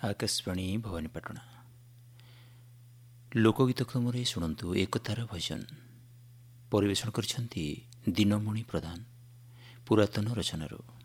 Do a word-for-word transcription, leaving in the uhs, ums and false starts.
ଆକାଶବାଣୀ ଭବାନୀପାଟଣା। ଲୋକଗୀତ କ୍ରମରେ ଶୁଣନ୍ତୁ ଏକତାର ଭଜନ। ପରିବେଷଣ କରିଛନ୍ତି ଦିନମଣି ପ୍ରଧାନ ପୁରାତନ ରଚନାରୁ।